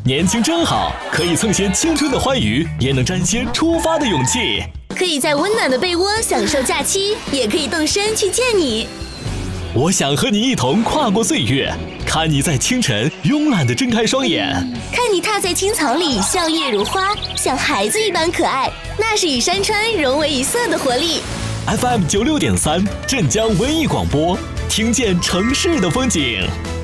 年轻真好，可以蹭些青春的欢愉，也能沾些出发的勇气。 可以在温暖的被窝享受假期，也可以动身去见你。 我想和你一同跨过岁月，看你在清晨慵懒地睁开双眼， 看你踏在青草里笑靥如花，像孩子一般可爱，那是与山川融为一色的活力。 FM96.3镇江文艺广播，听见城市的风景。